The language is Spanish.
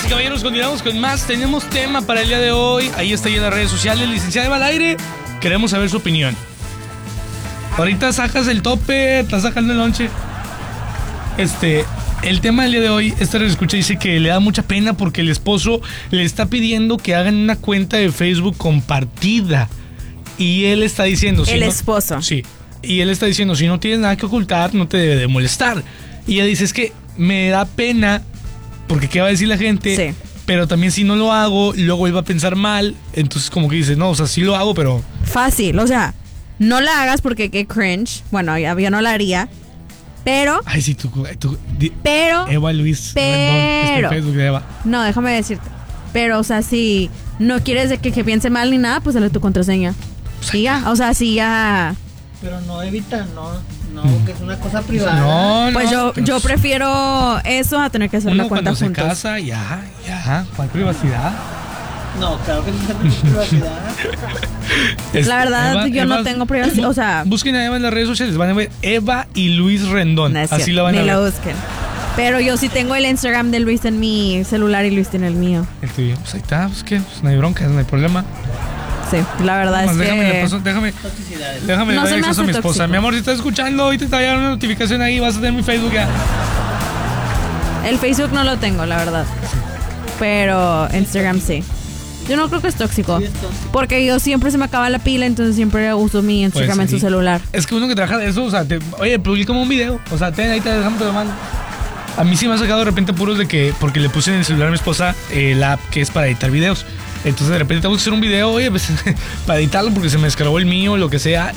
Damas y caballeros, continuamos con más. Tenemos tema para el día de hoy. Ahí está ya en las redes sociales. Licenciada Eva al aire. Queremos saber su opinión. Ahorita sacas el tope, estás sacando el lonche. El tema del día de hoy, escucha dice que le da mucha pena porque el esposo le está pidiendo que hagan una cuenta de Facebook compartida. Y él está diciendo... esposo. Sí. Y él está diciendo, si no tienes nada que ocultar, no te debe de molestar. Y ella dice, es que me da pena porque qué va a decir la gente. Sí. Pero también si no lo hago, luego él va a pensar mal. Entonces como que dice, no, o sea, sí lo hago, pero... Fácil, o sea, no la hagas porque qué cringe. Bueno, yo no la haría. Pero... Ay, sí, pero... Eva Luis Rendón, Facebook de Eva. No, déjame decirte. Pero, o sea, si no quieres de que piense mal ni nada, pues dale tu contraseña. Sí, ya, o sea, sí, ya... Pero no, Evita, no, que es una cosa privada. No, pues yo prefiero eso a tener que hacer una cuenta juntos. juntos. Cuando se casa, ya, ¿cuál privacidad? No, claro que no tengo privacidad. La verdad, yo no tengo privacidad, o sea... Busquen a Eva en las redes sociales, van a ver Eva y Luis Rendón. Así la van a ver. Ni lo busquen. Pero yo sí tengo el Instagram de Luis en mi celular y Luis tiene el mío. El tuyo, pues ahí está, pues que no hay bronca, no hay problema. Sí, la verdad es que... Déjame no darle acceso a mi esposa. tóxico. Mi amor, si estás escuchando, hoy te va a llegar una notificación ahí, vas a tener mi Facebook ya. El Facebook no lo tengo, la verdad. Pero Instagram sí. Yo no creo que es tóxico. Porque yo siempre se me acaba la pila, entonces siempre uso mi Instagram en su celular. Es que uno que trabaja de eso, o sea, oye, publicamos un video. O sea, ahí te dejamos de mano. A mí sí me ha sacado de repente puros de que, porque le puse en el celular a mi esposa la app que es para editar videos. Entonces de repente tengo que hacer un video, oye, pues para editarlo porque se me descargó el mío, lo que sea.